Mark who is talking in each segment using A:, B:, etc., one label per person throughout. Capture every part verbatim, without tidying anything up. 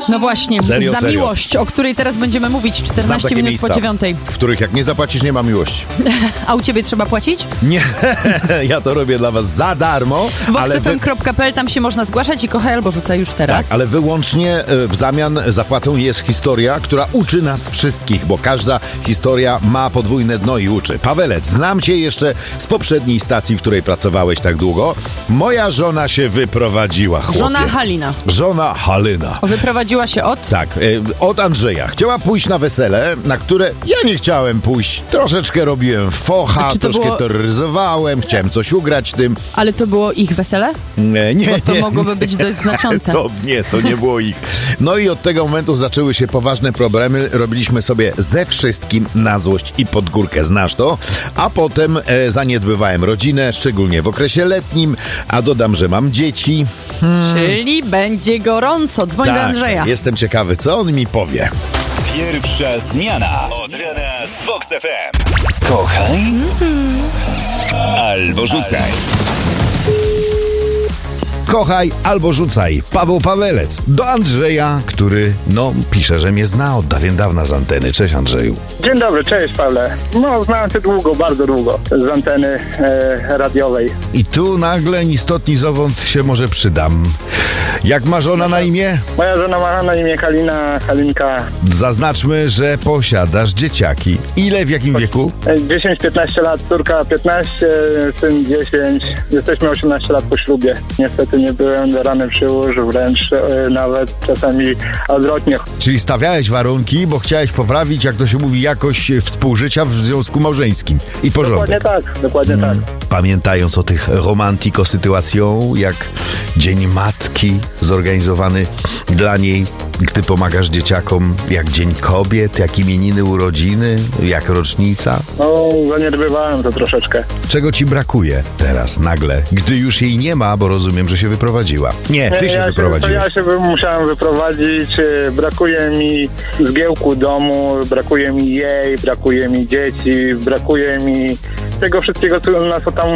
A: No właśnie,
B: Serio,
A: za
B: serio.
A: miłość, o której teraz będziemy mówić
B: Znam
A: czternaście
B: takie
A: minut
B: miejsca,
A: po dziewiątej.
B: w których jak nie zapłacisz, nie ma miłości.
A: A u ciebie trzeba płacić?
B: Nie, ja to robię dla was za darmo, ale wy...
A: vox f m kropka p l, tam się można zgłaszać i kochaj albo rzucaj już teraz.
B: Tak, ale wyłącznie e, w zamian zapłatą jest historia, która uczy nas wszystkich, bo każda historia ma podwójne dno i uczy. Pawelec, znam cię jeszcze z poprzedniej stacji, w której pracowałeś tak długo. Moja żona się wyprowadziła, chłopie.
A: Żona Halina.
B: Żona Halina.
A: Wyprowadziła się od?
B: Tak, e, od Andrzeja. Chciała pójść na wesele, na które ja nie chciałem pójść. Troszeczkę robiłem focha,
A: Czy to
B: troszkę
A: było-
B: terroryzowałem, chciałem coś ugrać tym.
A: Ale to było ich wesele?
B: Nie, nie,
A: Bo to
B: nie.
A: mogłoby być dość znaczące.
B: To nie, to nie było ich. No i od tego momentu zaczęły się poważne problemy. Robiliśmy sobie ze wszystkim na złość i pod górkę. Znasz to? A potem e, zaniedbywałem rodzinę, szczególnie w okresie letnim, a dodam, że mam dzieci.
A: Czyli będzie gorąco. Dzwoń do Andrzeja.
B: Jestem ciekawy, co on mi powie.
C: Pierwsza zmiana od rana z Vox F M. Kochaj albo rzucaj.
B: Kochaj albo rzucaj. Paweł Pawelec. Do Andrzeja, który, no, pisze, że mnie zna od dawien dawna z anteny. Cześć, Andrzeju.
D: Dzień dobry, cześć Pawle. No, znałem cię długo, bardzo długo, z anteny e, radiowej.
B: I tu nagle ni stąd, ni zowąd się może przydam. Jak ma żona na imię?
D: Moja żona ma na imię Halina, Halinka.
B: Zaznaczmy, że posiadasz dzieciaki. Ile, w jakim wieku?
D: dziesięć piętnaście lat, córka piętnaście, syn dziesięć. Jesteśmy osiemnaście lat po ślubie. Niestety nie byłem do rany przyłóż, wręcz e, nawet czasami odwrotnie.
B: Czyli stawiałeś warunki, bo chciałeś poprawić, jak to się mówi, jakość współżycia w związku małżeńskim. I porządek.
D: Dokładnie tak, dokładnie tak.
B: Pamiętając o tych romantiko sytuacją, jak Dzień Matki zorganizowany dla niej, gdy pomagasz dzieciakom, jak Dzień Kobiet, jak imieniny, urodziny, jak rocznica.
D: No, zaniedbywałem to troszeczkę.
B: Czego ci brakuje teraz, nagle, gdy już jej nie ma, bo rozumiem, że się wyprowadziła. Nie, ty się
D: ja
B: wyprowadziłeś.
D: Się, to ja się wy- musiałem wyprowadzić. e, Brakuje mi zgiełku domu, brakuje mi jej, brakuje mi dzieci, brakuje mi tego wszystkiego, co nas tam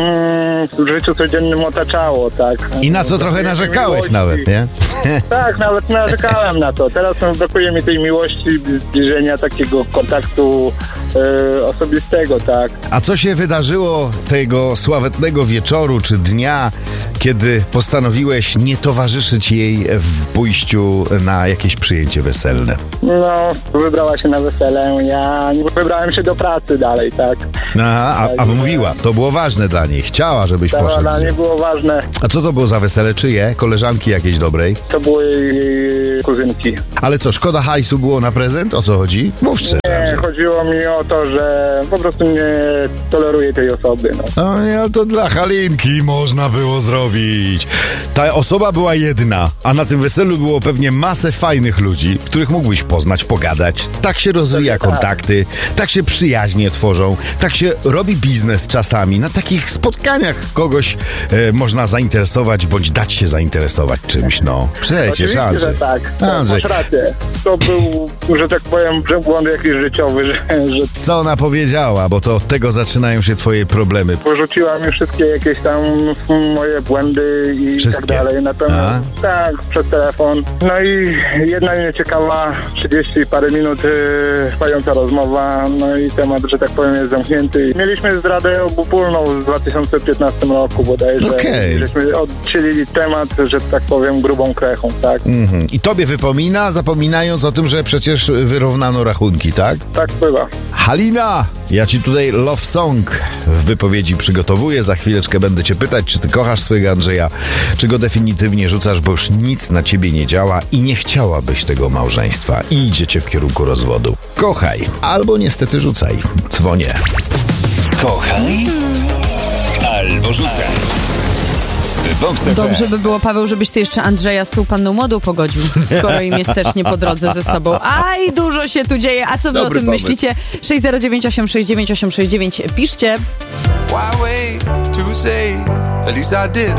D: w życiu codziennym otaczało, tak.
B: I na co trochę
D: Brakuje mi
B: narzekałeś
D: miłości.
B: nawet, nie?
D: Tak, nawet narzekałem na to. Teraz no, brakuje mi tej miłości, zbliżenia, takiego kontaktu e, osobistego, tak.
B: A co się wydarzyło tego sławetnego wieczoru czy dnia, kiedy postanowiłeś nie towarzyszyć jej w pójściu na jakieś przyjęcie weselne?
D: No, wybrała się na wesele, ja wybrałem się do pracy dalej, tak.
B: No, a, a mówiła, to było ważne dla niej, chciała, żebyś
D: To
B: poszedł.
D: dla
B: z nią.
D: mnie było ważne.
B: A co to było za wesele? Czyje? Koleżanki jakiejś dobrej?
D: To były jej kuzynki.
B: Ale co, szkoda hajsu było na prezent? O co chodzi? Mów szczerze.
D: Nie, chodziło mi o to, że po prostu nie toleruję tej osoby, no.
B: O nie, ale to dla Halinki można było zrobić. Ta osoba była jedna, a na tym weselu było pewnie masę fajnych ludzi, których mógłbyś poznać, pogadać. Tak się rozwija
D: Pewnie tak.
B: kontakty, tak się przyjaźnie tworzą, tak się robi biznes czasami. Na takich spotkaniach kogoś e, można zainteresować, bądź dać się zainteresować czymś, no. Przecież,
D: Oczywiście,
B: Andrzej.
D: że tak.
B: Andrzej.
D: Masz rację. To był, że tak powiem, błąd jakiś życiowy, że, że
B: Co ona powiedziała, bo to od tego zaczynają się twoje problemy.
D: porzuciła mi wszystkie jakieś tam moje błędy i
B: Wszystkie?
D: tak dalej. Natomiast tak, przez telefon. No i jedna mnie ciekawa, trzydzieści parę minut yy, trwająca rozmowa, no i temat, że tak powiem, jest zamknięty. Mieliśmy zdradę obopólną w dwa tysiące piętnastym roku bodajże.
B: Okej.
D: Żeśmy odcięli temat, że tak powiem, grubą krechą, tak?
B: Mhm. I tobie wypomina, zapominając o tym, że przecież wyrównano rachunki, tak?
D: Tak bywa.
B: Halina, ja ci tutaj love song w wypowiedzi przygotowuję. Za chwileczkę będę cię pytać, czy ty kochasz swojego Andrzeja, czy go definitywnie rzucasz, bo już nic na ciebie nie działa i nie chciałabyś tego małżeństwa i idziecie w kierunku rozwodu. Kochaj, albo niestety rzucaj. Dzwonię.
C: Kochaj albo rzucaj. Vox F M.
A: Dobrze by było, Paweł, żebyś ty jeszcze Andrzeja z tą panną młodą pogodził, skoro im jest też nie po drodze ze sobą. Aj, dużo się tu dzieje. A co wy
B: Dobry
A: o tym
B: pomysł.
A: myślicie? sześć zero dziewięć osiem sześć dziewięć osiem sześć dziewięć. Piszcie.
E: Why wait to say? At least I did